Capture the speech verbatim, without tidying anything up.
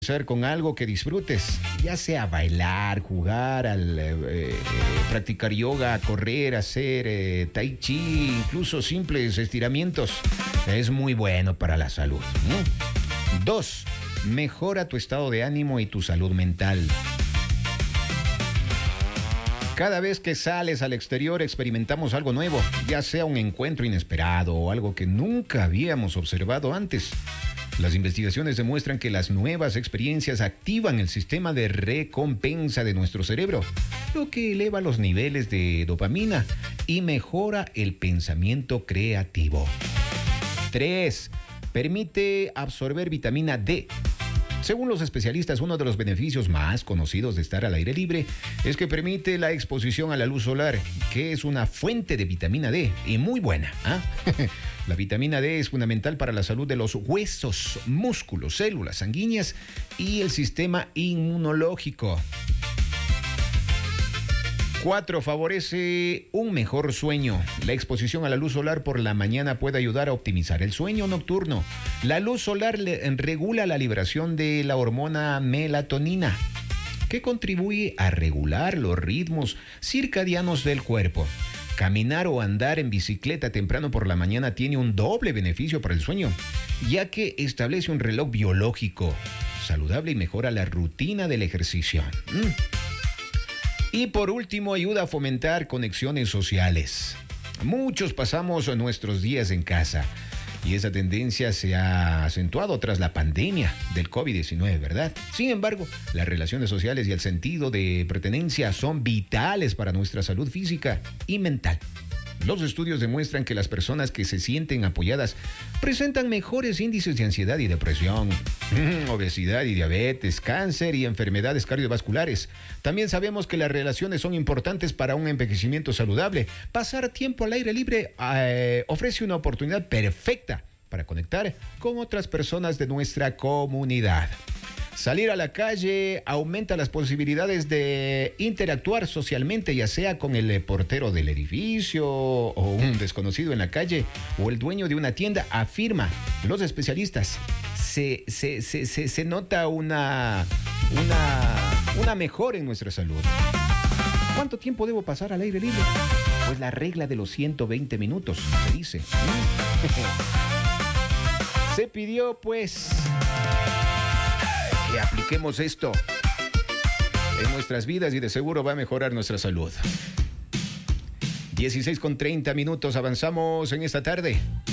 Hacer con algo que disfrutes, ya sea bailar, jugar, al, eh, eh, practicar yoga, correr, hacer eh, tai chi, incluso simples estiramientos, es muy bueno para la salud, ¿no? Dos, mejora tu estado de ánimo y tu salud mental. Cada vez que sales al exterior experimentamos algo nuevo, ya sea un encuentro inesperado o algo que nunca habíamos observado antes. Las investigaciones demuestran que las nuevas experiencias activan el sistema de recompensa de nuestro cerebro, lo que eleva los niveles de dopamina y mejora el pensamiento creativo. tres. Permite absorber vitamina D. Según los especialistas, uno de los beneficios más conocidos de estar al aire libre es que permite la exposición a la luz solar, que es una fuente de vitamina D y muy buena. ¿eh? La vitamina D es fundamental para la salud de los huesos, músculos, células sanguíneas y el sistema inmunológico. cuatro. Favorece un mejor sueño. La exposición a la luz solar por la mañana puede ayudar a optimizar el sueño nocturno. La luz solar le, regula la liberación de la hormona melatonina, que contribuye a regular los ritmos circadianos del cuerpo. Caminar o andar en bicicleta temprano por la mañana tiene un doble beneficio para el sueño, ya que establece un reloj biológico saludable y mejora la rutina del ejercicio. Mm. Y por último, ayuda a fomentar conexiones sociales. Muchos pasamos nuestros días en casa y esa tendencia se ha acentuado tras la pandemia del COVID diecinueve, ¿verdad? Sin embargo, las relaciones sociales y el sentido de pertenencia son vitales para nuestra salud física y mental. Los estudios demuestran que las personas que se sienten apoyadas presentan mejores índices de ansiedad y depresión, obesidad y diabetes, cáncer y enfermedades cardiovasculares. También sabemos que las relaciones son importantes para un envejecimiento saludable. Pasar tiempo al aire libre eh, ofrece una oportunidad perfecta para conectar con otras personas de nuestra comunidad. Salir a la calle aumenta las posibilidades de interactuar socialmente, ya sea con el portero del edificio o un desconocido en la calle o el dueño de una tienda, afirma los especialistas. Se, se, se, se, se nota una, una, una mejora en nuestra salud. ¿Cuánto tiempo debo pasar al aire libre? Pues la regla de los ciento veinte minutos, se dice. Se pidió, pues, que apliquemos esto en nuestras vidas y de seguro va a mejorar nuestra salud. dieciséis con treinta minutos, avanzamos en esta tarde.